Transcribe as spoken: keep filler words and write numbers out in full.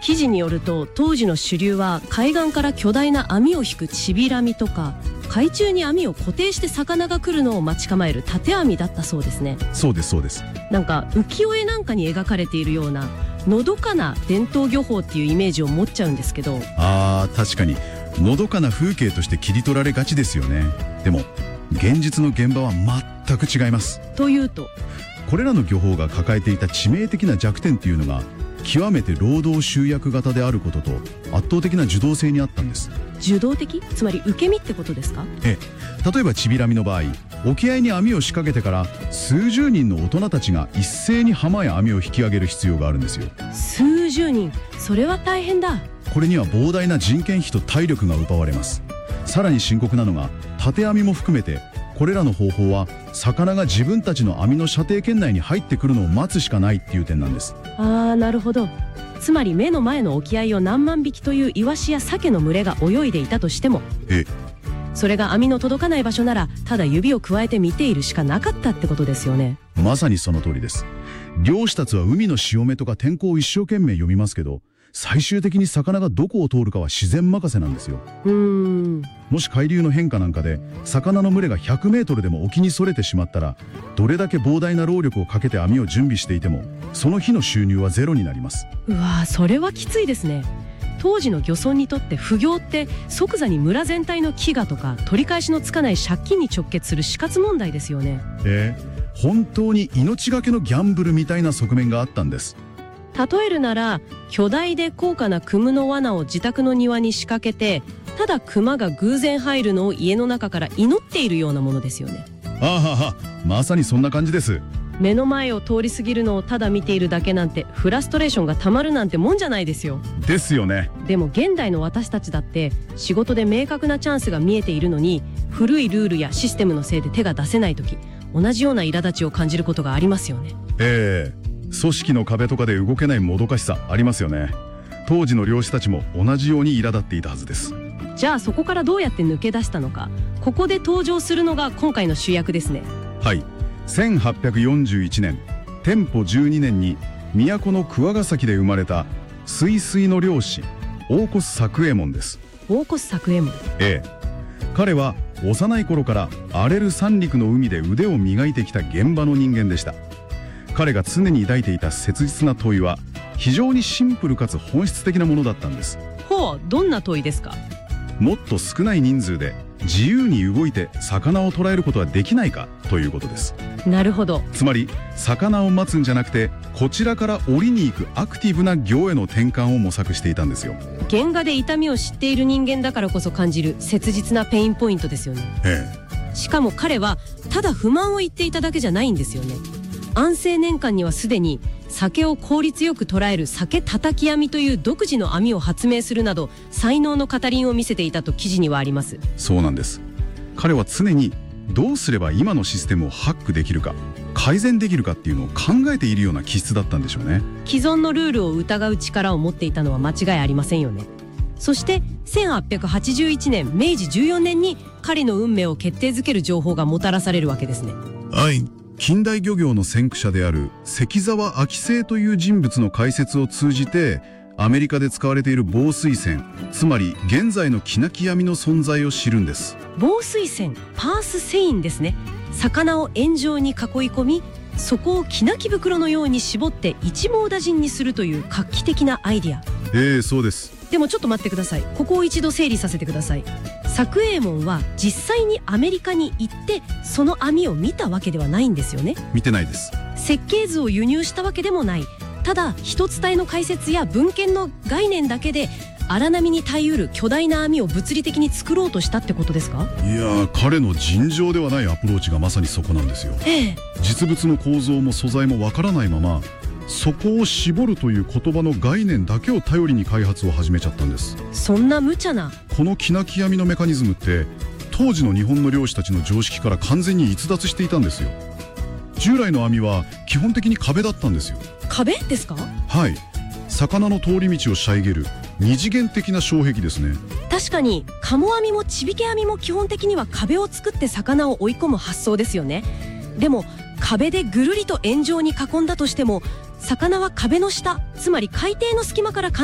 記事によると当時の主流は海岸から巨大な網を引くちびらみとか、海中に網を固定して魚が来るのを待ち構える縦網だったそうですね。 そうですそうです。 なんか浮世絵なんかに描かれているようなのどかな伝統漁法っていうイメージを持っちゃうんですけど。 あー確かにのどかな風景として切り取られがちですよね。でも現実の現場は全く違います。 というと、 これらの漁法が抱えていた致命的な弱点っていうのが極めて労働集約型であることと圧倒的な受動性にあったんです。 受動的？つまり受け身ってことですか？ ええ、例えばちびらみの場合、沖合に網を仕掛けてから数十人の大人たちが一斉に浜や網を引き上げる必要があるんですよ。 数十人、それは大変だ。 これには膨大な人件費と体力が奪われます。さらに深刻なのが縦網も含めて、これらの方法は魚が自分たちの網の射程圏内に入ってくるのを待つしかないっていう点なんです。 あーなるほど。つまり目の前の沖合を何万匹というイワシやサケの群れが泳いでいたとしても、 えそれが網の届かない場所ならただ指をくわえて見ているしかなかったってことですよね。 まさにその通りです。漁師たちは海の潮目とか天候を一生懸命読みますけど、最終的に魚がどこを通るかは自然任せなんですよ。 うーんもし海流の変化なんかで魚の群れがひゃくメートルでも沖にそれてしまったら、どれだけ膨大な労力をかけて網を準備していてもその日の収入はゼロになります。 うわー、それはきついですね。当時の漁村にとって不漁って即座に村全体の飢餓とか取り返しのつかない借金に直結する死活問題ですよね。 ええ、本当に命がけのギャンブルみたいな側面があったんです。 例えるなら、巨大で高価なクムの罠を自宅の庭に仕掛けて、ただクマが偶然入るのを家の中から祈っているようなものですよね。 あはは、まさにそんな感じです。 目の前を通り過ぎるのをただ見ているだけなんてフラストレーションがたまるなんてもんじゃないですよ。 ですよね。 でも現代の私たちだって仕事で明確なチャンスが見えているのに、古いルールやシステムのせいで手が出せない時、同じような苛立ちを感じることがありますよね。 ええ、組織の壁とかで動けないもどかしさありますよね。当時の漁師たちも同じように苛立っていたはずです。 じゃあそこからどうやって抜け出したのか、ここで登場するのが今回の主役ですね。 はい、せんはっぴゃくよんじゅういちねん、天保じゅうにねんに都の桑ヶ崎で生まれた水水の漁師大越作右衛門です。 大越作右衛門。 ええ、彼は幼い頃から荒れる三陸の海で腕を磨いてきた現場の人間でした。彼が常に抱いていた切実な問いは非常にシンプルかつ本質的なものだったんです。 ほう、どんな問いですか？ もっと少ない人数で自由に動いて魚を捕らえることはできないかということです。 なるほど。 つまり魚を待つんじゃなくて、こちらから降りに行くアクティブな漁への転換を模索していたんですよ。 原画で痛みを知っている人間だからこそ感じる切実なペインポイントですよね。 ええ、しかも彼はただ不満を言っていただけじゃないんですよね。安政年間にはすでに酒を効率よく捉える酒叩き網という独自の網を発明するなど才能の片鱗を見せていたと記事にはあります。 そうなんです。彼は常にどうすれば今のシステムをハックできるか、改善できるかっていうのを考えているような気質だったんでしょうね。 既存のルールを疑う力を持っていたのは間違いありませんよね。そしてせんはっぴゃくはちじゅういちねんめいじじゅうよねんに彼の運命を決定づける情報がもたらされるわけですね。 はい、近代漁業の先駆者である関澤昭清という人物の解説を通じて、アメリカで使われている防水線、つまり現在の気なき網の存在を知るんです。 防水線、パースセインですね。魚を円状に囲い込み、そこを気なき袋のように絞って一網打尽にするという画期的なアイディア。 ええ、そうです。 でもちょっと待ってください。ここを一度整理させてください。作右衛門は実際にアメリカに行ってその網を見たわけではないんですよね。 見てないです。 設計図を輸入したわけでもない。ただ一つ体の解説や文献の概念だけで荒波に耐えうる巨大な網を物理的に作ろうとしたってことですか？ いやー、彼の尋常ではないアプローチがまさにそこなんですよ。 ええ、 実物の構造も素材もわからないまま、そこを絞るという言葉の概念だけを頼りに開発を始めちゃったんです。 そんな無茶な。 この気なき網のメカニズムって当時の日本の漁師たちの常識から完全に逸脱していたんですよ。従来の網は基本的に壁だったんですよ。 壁ですか？ はい、魚の通り道を遮る二次元的な障壁ですね。 確かにカモ網もちびけ網も基本的には壁を作って魚を追い込む発想ですよね。でも壁でぐるりと円状に囲んだとしても、魚は壁の下、つまり海底の隙間から